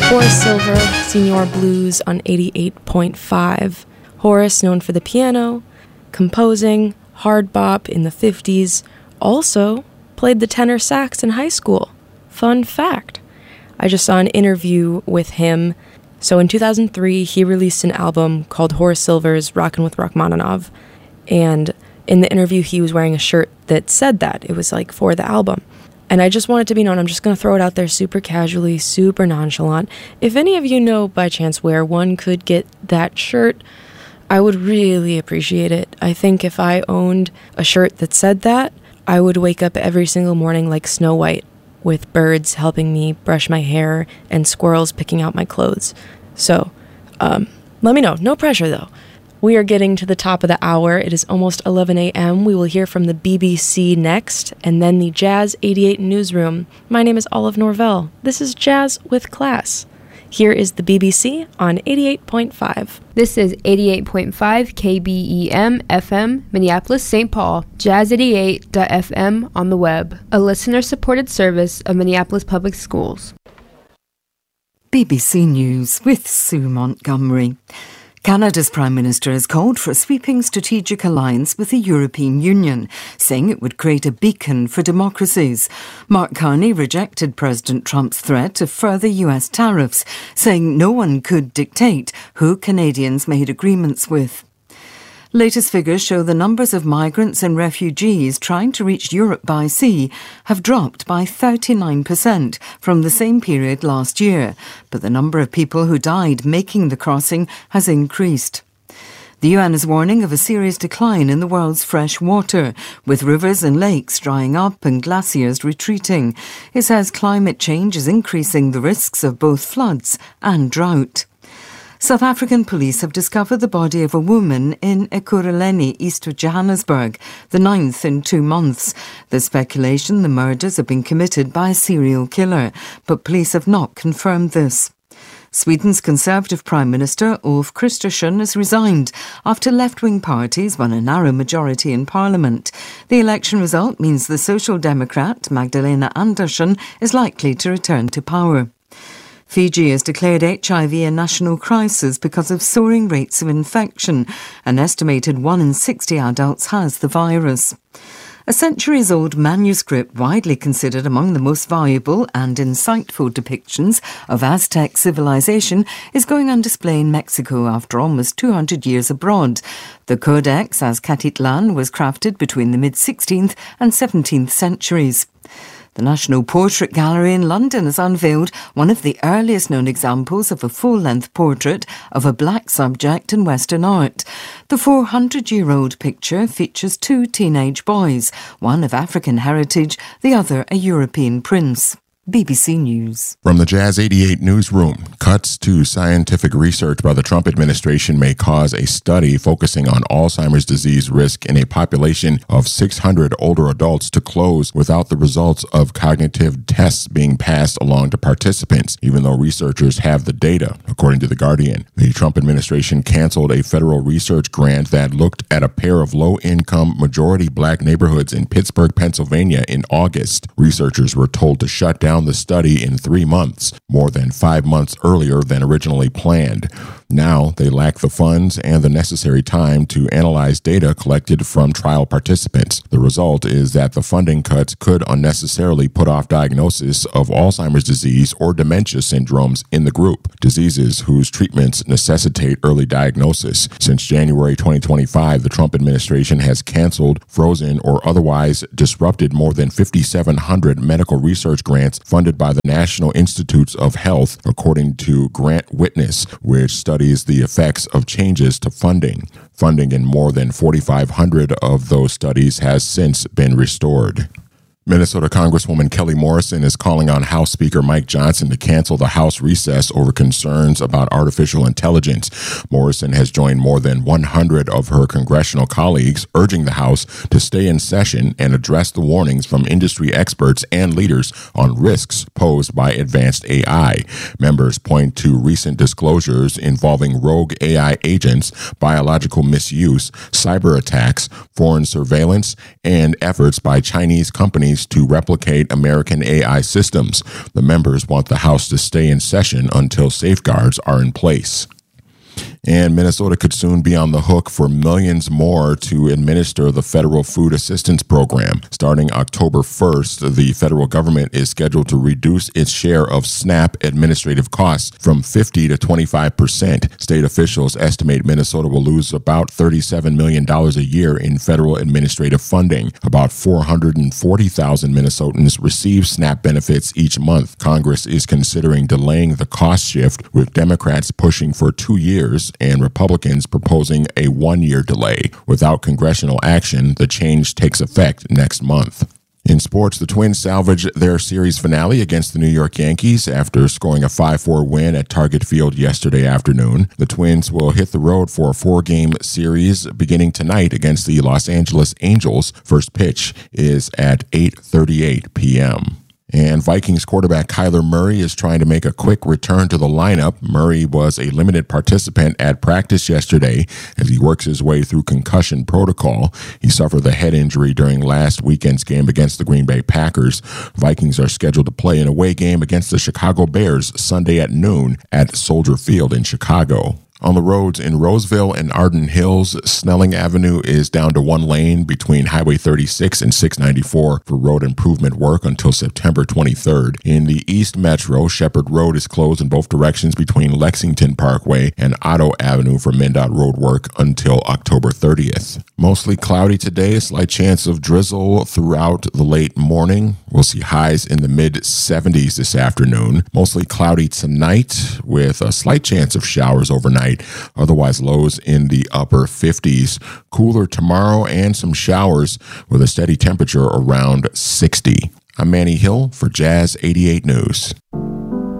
Horace Silver, Senior Blues on 88.5. Horace, known for the piano, composing, hard bop in the 50s, also played the tenor sax in high school. Fun fact. I just saw an interview with him. So in 2003, he released an album called Horace Silver's Rockin' with Rachmaninoff. And in the interview, he was wearing a shirt that said that. It was like for the album. And I just want it to be known, I'm just going to throw it out there super casually, super nonchalant. If any of you know by chance where one could get that shirt, I would really appreciate it. I think if I owned a shirt that said that, I would wake up every single morning like Snow White, with birds helping me brush my hair and squirrels picking out my clothes. So, let me know. No pressure, though. We are getting to the top of the hour. It is almost 11 a.m. We will hear from the BBC next, and then the Jazz 88 newsroom. My name is Olive Norvell. This is Jazz with Class. Here is the BBC on 88.5. This is 88.5 KBEM FM, Minneapolis, St. Paul, jazz88.fm on the web, a listener-supported service of Minneapolis Public Schools. BBC News with Sue Montgomery. Canada's Prime Minister has called for a sweeping strategic alliance with the European Union, saying it would create a beacon for democracies. Mark Carney rejected President Trump's threat of further US tariffs, saying no one could dictate who Canadians made agreements with. Latest figures show the numbers of migrants and refugees trying to reach Europe by sea have dropped by 39% from the same period last year, but the number of people who died making the crossing has increased. The UN is warning of a serious decline in the world's fresh water, with rivers and lakes drying up and glaciers retreating. It says climate change is increasing the risks of both floods and drought. South African police have discovered the body of a woman in Ekurhuleni, east of Johannesburg, the 9th in 2 months. There's speculation the murders have been committed by a serial killer, but police have not confirmed this. Sweden's Conservative Prime Minister Ulf Kristersson has resigned after left-wing parties won a narrow majority in Parliament. The election result means the Social Democrat Magdalena Andersson is likely to return to power. Fiji has declared HIV a national crisis because of soaring rates of infection. An estimated 1 in 60 adults has the virus. A centuries-old manuscript widely considered among the most valuable and insightful depictions of Aztec civilization is going on display in Mexico after almost 200 years abroad. The Codex Azcatitlan was crafted between the mid-16th and 17th centuries. The National Portrait Gallery in London has unveiled one of the earliest known examples of a full-length portrait of a black subject in Western art. The 400-year-old picture features 2 teenage boys, one of African heritage, the other a European prince. BBC News. From the Jazz 88 newsroom, cuts to scientific research by the Trump administration may cause a study focusing on Alzheimer's disease risk in a population of 600 older adults to close without the results of cognitive tests being passed along to participants, even though researchers have the data, according to The Guardian. The Trump administration canceled a federal research grant that looked at a pair of low-income majority black neighborhoods in Pittsburgh, Pennsylvania in August. Researchers were told to shut down the study in 3 months, more than 5 months earlier than originally planned. Now they lack the funds and the necessary time to analyze data collected from trial participants. The result is that the funding cuts could unnecessarily put off diagnosis of Alzheimer's disease or dementia syndromes in the group, diseases whose treatments necessitate early diagnosis. Since January 2025, the Trump administration has canceled, frozen, or otherwise disrupted more than 5,700 medical research grants funded by the National Institutes of Health, according to Grant Witness, which studies the effects of changes to funding. Funding in more than 4,500 of those studies has since been restored. Minnesota Congresswoman Kelly Morrison is calling on House Speaker Mike Johnson to cancel the House recess over concerns about artificial intelligence. Morrison has joined more than 100 of her congressional colleagues, urging the House to stay in session and address the warnings from industry experts and leaders on risks posed by advanced AI. Members point to recent disclosures involving rogue AI agents, biological misuse, cyber attacks, foreign surveillance, and efforts by Chinese companies companies to replicate American AI systems. The members want the House to stay in session until safeguards are in place. And Minnesota could soon be on the hook for millions more to administer the Federal Food Assistance Program. Starting October 1st, the federal government is scheduled to reduce its share of SNAP administrative costs from 50 to 25%. State officials estimate Minnesota will lose about $37 million a year in federal administrative funding. About 440,000 Minnesotans receive SNAP benefits each month. Congress is considering delaying the cost shift, with Democrats pushing for 2 years and Republicans proposing a 1-year delay. Without congressional action, the change takes effect next month. In sports, the Twins salvaged their series finale against the New York Yankees after scoring a 5-4 win at Target Field yesterday afternoon. The Twins will hit the road for a 4-game series beginning tonight against the Los Angeles Angels. First pitch is at 8:38 p.m. And Vikings quarterback Kyler Murray is trying to make a quick return to the lineup. Murray was a limited participant at practice yesterday as he works his way through concussion protocol. He suffered a head injury during last weekend's game against the Green Bay Packers. Vikings are scheduled to play an away game against the Chicago Bears Sunday at noon at Soldier Field in Chicago. On the roads in Roseville and Arden Hills, Snelling Avenue is down to 1 lane between Highway 36 and 694 for road improvement work until September 23rd. In the East Metro, Shepherd Road is closed in both directions between Lexington Parkway and Otto Avenue for MnDOT road work until October 30th. Mostly cloudy today, a slight chance of drizzle throughout the late morning. We'll see highs in the mid-70s this afternoon. Mostly cloudy tonight with a slight chance of showers overnight. Otherwise, lows in the upper 50s. Cooler tomorrow and some showers with a steady temperature around 60. I'm Manny Hill for Jazz 88 News.